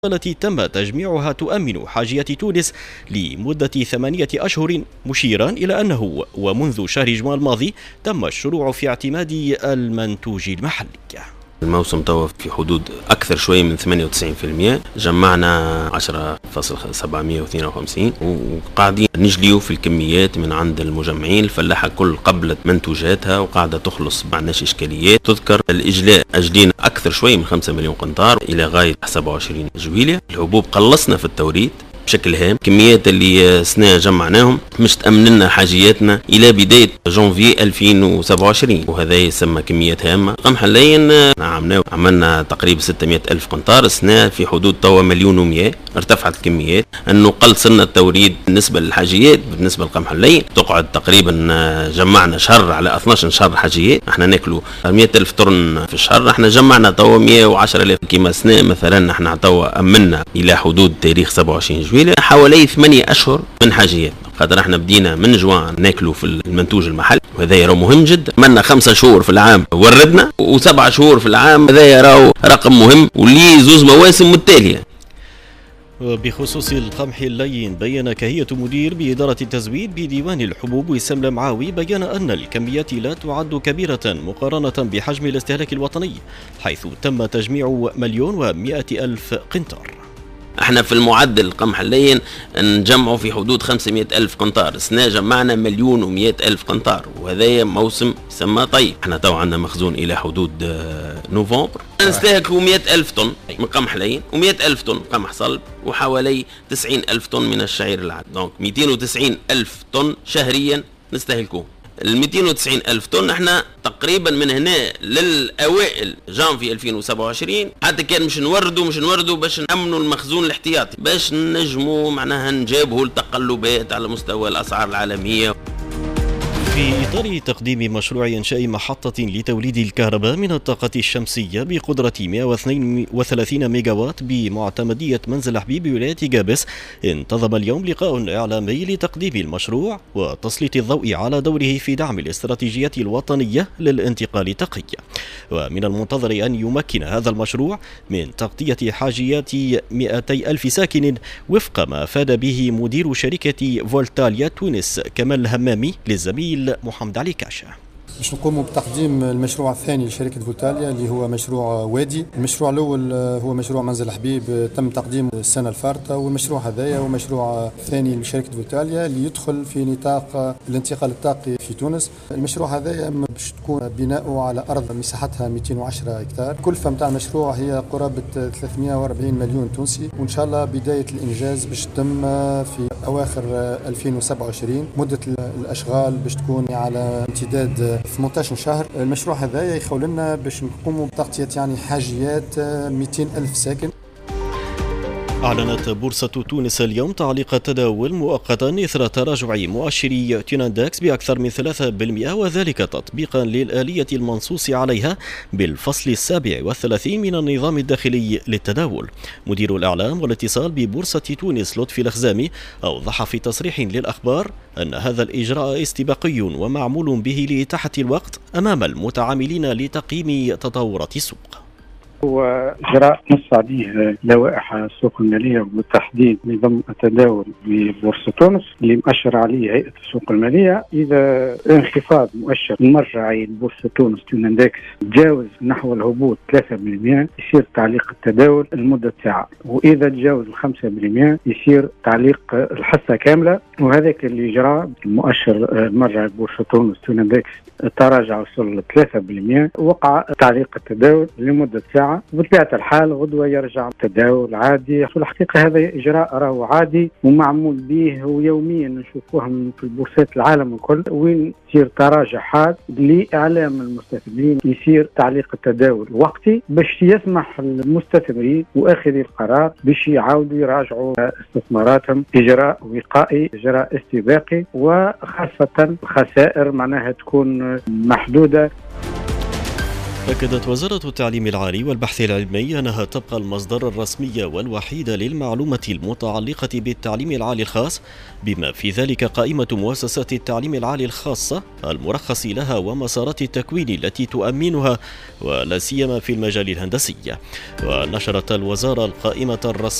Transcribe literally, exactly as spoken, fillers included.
التي تم تجميعها تؤمن حاجية تونس لمدة ثمانية أشهر، مشيرا إلى أنه ومنذ شهر جوان الماضي تم الشروع في اعتماد المنتوج المحلي. الموسم توا في حدود أكثر شوي من ثمانية وتسعين بالمئة، جمعنا عشرة فاصلة سبعمئة واثنين وخمسين وقاعدين نجليو في الكميات من عند المجمعين. الفلاحة كل قبلت منتوجاتها وقاعدة تخلص، ما عندناش إشكاليات. تذكر الإجلاء أجلين أكثر شوي من خمسة مليون قنطار إلى غاية سبعة وعشرين جويلية. الحبوب قلصنا في التوريد بشكل هام، كميات اللي سنة جمعناهم مش تأمن لنا حاجياتنا إلى بداية جانفي ألفين وسبعة وعشرين، وهذا يسمى كميات هامة. قمح حاليا عملنا عملنا تقريبا ستمئة ألف قنطار السنة، في حدود توا مليون ومئة. ارتفعت الكميات، أنه قل سنة التوريد بالنسبة للحاجيات. بالنسبة للقمح حاليا تقعد تقريبا جمعنا شهر على اثناش شهر حاجيات، احنا ناكلوا مئة ألف طن في الشهر، احنا جمعنا توا مئة وعشرة آلاف. كما سنة مثلا احنا توا أمنا إلى حدود تاريخ سبعة وعشرين جويلية حوالي ثمانية أشهر من حاجيات. خاطر احنا بدينا من جوان ناكلوا في المنتوج المحلي، وهذا يرى مهم جدا. عملنا خمسة شهور في العام وردنا، وسبعة شهور في العام، هذا يرى رقم مهم وليه زوز مواسم متتالية. وبخصوص القمح اللين، بيّن كهية مدير بإدارة التزويد بديوان الحبوب وسام المعاوي بيان أن الكميات لا تعد كبيرة مقارنة بحجم الاستهلاك الوطني، حيث تم تجميع مليون ومئة ألف قنطار. احنا في المعدل القمح اللين نجمعوا في حدود خمسمئة ألف قنطار، السنة جمعنا مليون ومئة ألف قنطار، وهذا موسم سما طيب. احنا تو عندنا مخزون الى حدود نوفمبر، نستهلكوا مئة ألف طن من قمح لين ومئة ألف طن قمح صلب وحوالي تسعين ألف طن من الشعير العادي، دونك مئتين وتسعين ألف طن شهريا نستهلكوه. ال مئتين وتسعين ألف طن احنا تقريبا من هنا للأوائل جانفي ألفين وسبعة وعشرين حتى كان مش نوردوا مش نوردوا باش نأمنوا المخزون الاحتياطي، باش نجموا معناها نجابهوا التقلبات على مستوى الأسعار العالمية. في إطار تقديم مشروع إنشاء محطة لتوليد الكهرباء من الطاقة الشمسية بقدرة مئة واثنين وثلاثين ميجاوات بمعتمدية منزل حبيب بولاية جابس، انتظم اليوم لقاء إعلامي لتقديم المشروع وتسليط الضوء على دوره في دعم الاستراتيجية الوطنية للانتقال التقي. ومن المنتظر أن يمكن هذا المشروع من تغطية حاجيات مئتي ألف ساكن، وفق ما أفاد به مدير شركة فولتاليا تونس كمال الهمامي للزميل محمد علي كاشا. باش نقوموا بتقديم المشروع الثاني لشركة فولتاليا اللي هو مشروع وادي. المشروع الأول هو مشروع منزل حبيب تم تقديمه السنة الفارطة، والمشروع هذايا هو مشروع ثاني لشركة فولتاليا اللي يدخل في نطاق الانتقال الطاقي في تونس. المشروع هذايا باش تكون بناؤه على أرض مساحتها مئتين وعشرة هكتار. الكلفة متاع المشروع هي قرابة ثلاثمئة وأربعين مليون تونسي، وإن شاء الله بداية الإنجاز باش تتم في أواخر ألفين وسبعة وعشرين. مدة الأشغال باش تكون على امتداد ثمانية عشر شهر. المشروع هذا يخول لنا باش نقوموا بتغطية يعني حاجيات مئتين ألف ساكن. أعلنت بورصة تونس اليوم تعليق التداول مؤقتا إثر تراجع مؤشر تينانداكس بأكثر من ثلاثة بالمئة، وذلك تطبيقا للآلية المنصوص عليها بالفصل السابع والثلاثين من النظام الداخلي للتداول. مدير الإعلام والاتصال ببورصة تونس لطفي الخزامي أوضح في تصريح للأخبار أن هذا الإجراء استباقي ومعمول به لإتاحة الوقت أمام المتعاملين لتقييم تطورات السوق. هو إجراء نص عليه لوائح السوق المالية وبالتحديد نظام التداول ببورصة تونس اللي مؤشر عليه هيئة السوق المالية. إذا انخفاض مؤشر المرجعي لبورصة تونس تينانداكس تجاوز نحو الهبوط ثلاثة بالمئة يصير تعليق التداول لمدة ساعة، وإذا تجاوز الخمسة بالمئة يصير تعليق الحصة كاملة. وهذاك اللي جرى المؤشر المرجعي لبورصة تونس تينانداكس تراجع وصل ثلاثة بالمئة، وقع تعليق التداول لمدة ساعة. بطبيعة الحال غدوة يرجع التداول عادي. في الحقيقة هذا إجراء راهو عادي ومعمول به ويوميا نشوفوهم في البورصات العالم الكل، وين يصير تراجع حاد لإعلام المستثمرين يصير تعليق التداول وقتي باش يسمح للمستثمرين وآخذي القرار باش يعاودوا يراجعوا استثماراتهم. إجراء وقائي، إجراء استباقي، وخاصة الخسائر معناها تكون محدودة. أكدت وزارة التعليم العالي والبحث العلمي أنها تبقى المصدر الرسمي والوحيد للمعلومة المتعلقة بالتعليم العالي الخاص، بما في ذلك قائمة مؤسسات التعليم العالي الخاصة المرخص لها ومسارات التكوين التي تؤمنها، ولا سيما في المجال الهندسي. ونشرت الوزارة القائمة الرسمية